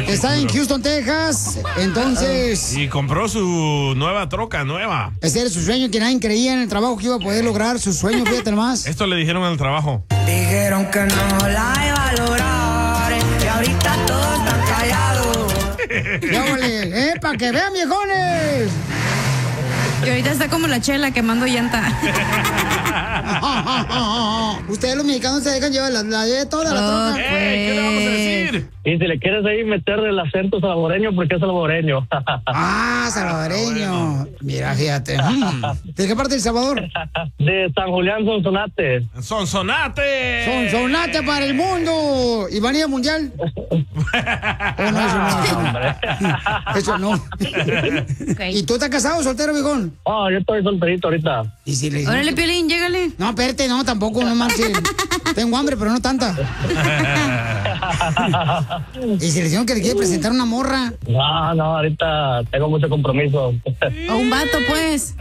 Está en Houston, Texas. Entonces... Y compró su nueva troca, nueva. Ese era su sueño, que nadie creía en el trabajo que iba a poder lograr su sueño, fíjate nomás. Esto le dijeron al trabajo. Dijeron que no la iba a lograr y ahorita todos están callados. ¡Para que vean, viejones! Y ahorita está como la Chela quemando llanta. Ustedes los mexicanos se dejan llevar la de toda la troca. ¿Qué le vamos a decir? Y si le quieres ahí meter el acento salvadoreño, porque es salvadoreño. Salvadoreño. Mira, fíjate. ¿De qué parte de El Salvador? De San Julián, Sonsonate. ¡Sonsonate! ¡Sonsonate para el mundo! ¿Y van a ir al mundial? Eso no. Okay. ¿Y tú estás casado o soltero, viejón? Yo estoy solterito ahorita. ¿Y si le... Órale, Piolín, llégale. No, espérate, no, tampoco, no marches. Tengo hambre, pero no tanta. ¿Y si le dijeron que le quiere presentar una morra? No, ahorita tengo mucho compromiso. A un vato, pues.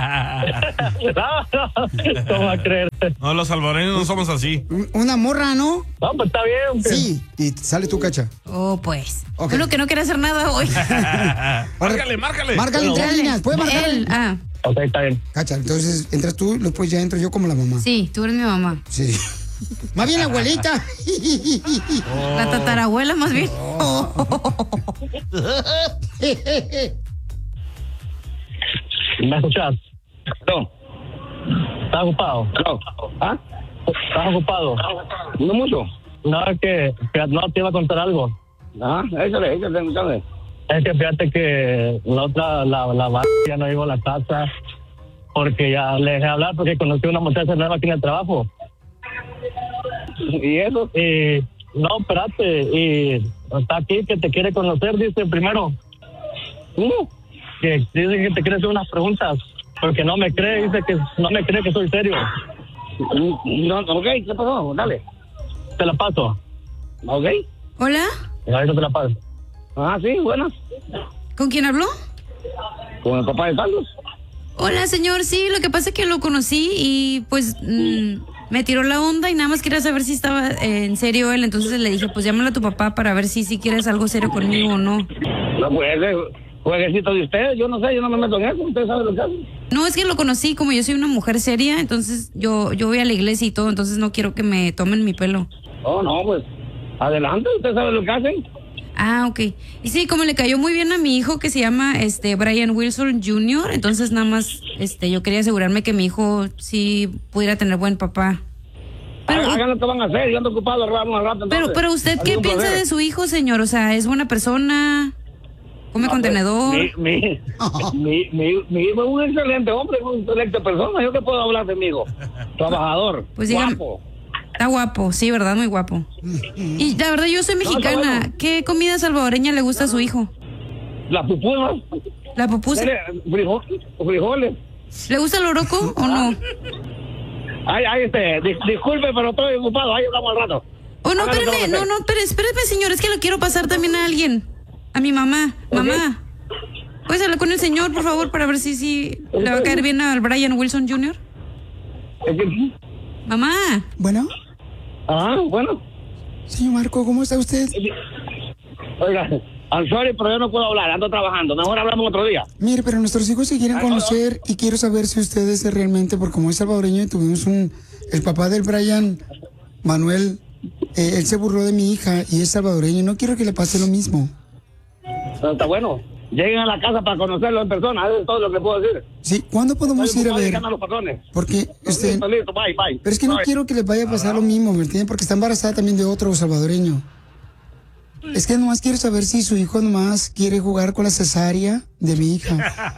¿Cómo va a creer? No, los salvadoreños no somos así. Una morra, ¿no? No, pues está bien. Sí, y sale tu Cacha. Oh, pues. Okay. Uno que no quiere hacer nada hoy. Márcale. Márcale en 3 líneas, ¿puedes marcar? Él, Ok, está bien. Cacha, entonces entras tú, después ya entro yo como la mamá. Sí, tú eres mi mamá. Sí. Más bien la abuelita. La tatarabuela, más bien. ¿Me escuchas? No. ¿Estás ocupado? No. ¿Ah? ¿Estás ocupado? No mucho. No, es que no te iba a contar algo. Échale. Es que fíjate que la ya no llegó a la casa porque ya le dejé hablar porque conocí a una muchacha nueva aquí en el trabajo. ¿Y eso? Y no, espérate, y está aquí que te quiere conocer, dice primero. Que dice que te quiere hacer unas preguntas porque no me cree, dice que no me cree que soy serio. No, ok, ¿qué pasó? Dale. Te la paso. Ok. ¿Hola? Ahorita te la paso. Sí, buenas. ¿Con quién habló? Con el papá de Carlos. Hola, señor. Sí, lo que pasa es que lo conocí y pues me tiró la onda y nada más quería saber si estaba en serio él. Entonces le dije, pues llámale a tu papá para ver si quieres algo serio conmigo o no. No, pues ese jueguecito de ustedes, yo no sé, yo no me meto en eso, ustedes saben lo que hacen. No, es que lo conocí, como yo soy una mujer seria, entonces yo voy a la iglesia y todo, entonces no quiero que me tomen mi pelo. Oh, no, pues adelante, ustedes saben lo que hacen. Ok. Y sí, como le cayó muy bien a mi hijo que se llama Brian Wilson Jr., entonces nada más yo quería asegurarme que mi hijo sí pudiera tener buen papá. Pero, hagan lo que van a hacer, yo ando ocupado al rato. Pero usted, ¿qué piensa de su hijo, señor? O sea, ¿es buena persona? ¿Come contenedor? Mi hijo es un excelente hombre, es una excelente persona. ¿Yo qué puedo hablar de mi hijo? Trabajador, pues guapo. Está guapo, sí, ¿verdad? Muy guapo. Y la verdad, yo soy mexicana. No, ¿qué comida salvadoreña le gusta a su hijo? La pupusa. ¿La pupusa? Frijoles. ¿Le gusta el oroco o no? Disculpe, pero estoy ocupado. Ahí hablamos al rato. Oh, no, espéreme, señor. Es que lo quiero pasar también a alguien. A mi mamá. Okay. Mamá. ¿Puedes hablar con el señor, por favor, para ver si le va a caer bien al Brian Wilson Jr.? Mamá. ¿Bueno? Bueno. Señor Marco, ¿cómo está usted? Oiga, I'm sorry, pero yo no puedo hablar, ando trabajando. Mejor hablamos otro día. Mire, pero nuestros hijos se quieren conocer y quiero saber si usted es realmente, porque como es salvadoreño y tuvimos el papá del Brian, Manuel, él se burló de mi hija y es salvadoreño. No quiero que le pase lo mismo. Está bueno. Lleguen a la casa para conocerlo en persona, eso es todo lo que puedo decir. Sí, ¿cuándo podemos ir a ver? Porque usted... Listo, bye. Pero es que no quiero que les vaya a pasar lo mismo, ¿me entiende? Porque está embarazada también de otro salvadoreño. Es que nomás quiero saber si su hijo nomás quiere jugar con la cesárea de mi hija.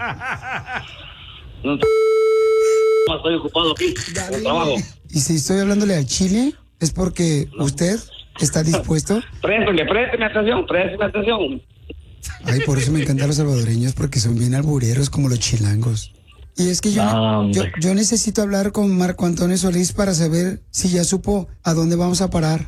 No, estoy ocupado aquí, en el trabajo. Y si estoy hablándole al Chile, es porque usted está dispuesto. Présteme atención. Ay, por eso me encantan los salvadoreños, porque son bien albureros como los chilangos. Y es que yo necesito hablar con Marco Antonio Solís para saber si ya supo a dónde vamos a parar.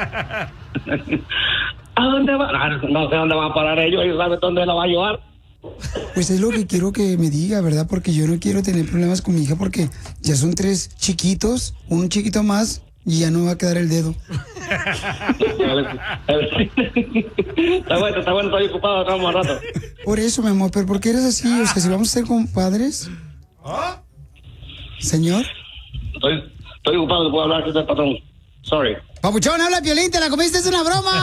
¿A dónde va? No sé dónde van a parar ellos saben dónde la va a llevar. Pues es lo que quiero que me diga, ¿verdad? Porque yo no quiero tener problemas con mi hija porque ya son 3 chiquitos, un chiquito más. y ya no va a quedar el dedo. Está bueno, estoy ocupado, acá un rato. Por eso, mi amor, pero ¿por qué eres así? O sea, si vamos a ser compadres. Señor. Estoy ocupado, no puedo hablar con el patrón. Sorry. Papuchón, habla Piolín, te la comiste, es una broma.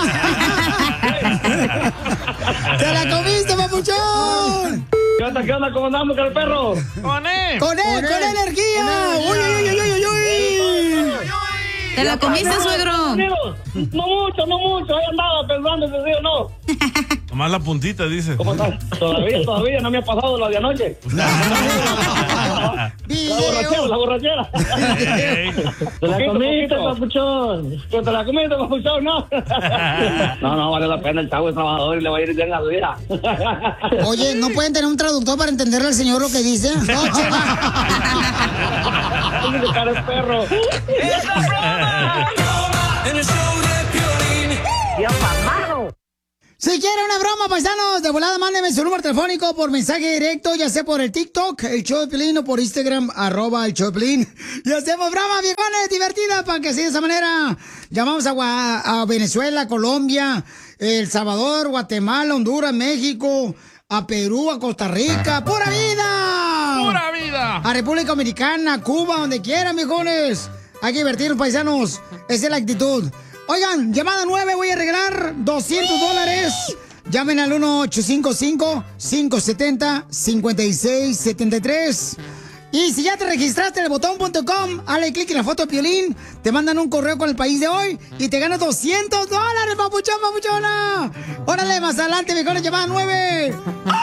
¡Te la comiste, papuchón! ¿Qué onda? ¿Cómo andamos con el perro? ¡Con él! ¡Con energía! ¡Uy, uy, uy, uy, uy! ¿Te la comiste, suegro? No mucho. Ahí andaba pensando si sí o no. Nomás la puntita, dice. ¿Cómo estás? Todavía no me ha pasado lo de anoche. La borrachera. ¿Te la comiste, papuchón? ¿Te la comiste, papuchón? No. No, vale la pena. El chavo es trabajador y le va a ir bien a su vida. Oye, ¿no pueden tener un traductor para entenderle al señor lo que dice? No, cara es perro. En el show de Piolín. ¡Ya mamado! Si quiere una broma, paisanos, de volada, mándeme su número telefónico por mensaje directo, ya sea por el TikTok, el show de Piolín, o por Instagram, @el show de Piolín. Y hacemos broma, viejones, divertida, para que así de esa manera llamamos a Venezuela, Colombia, El Salvador, Guatemala, Honduras, México, a Perú, a Costa Rica. ¡Pura vida! ¡Pura vida! A República Dominicana, Cuba, donde quieran, viejones. Hay que divertirnos, paisanos. Esa es la actitud. Oigan, llamada 9, voy a regalar $200. Llamen al 1-855-570-5673. Y si ya te registraste en el botón.com, dale clic en la foto de Piolín, te mandan un correo con el país de hoy y te ganas $200, papuchón, papuchona. Órale, más adelante, mejor llamada 9.